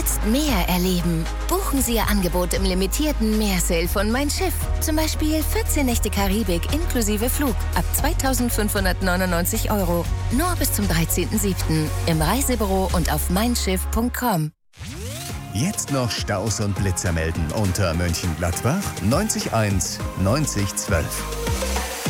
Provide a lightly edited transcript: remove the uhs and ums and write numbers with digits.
Jetzt mehr erleben. Buchen Sie Ihr Angebot im limitierten Meersale von Mein Schiff. Zum Beispiel 14 Nächte Karibik inklusive Flug ab 2.599 €. Nur bis zum 13.07. im Reisebüro und auf meinschiff.com. Jetzt noch Staus und Blitzer melden unter Mönchengladbach 90 1 90 12.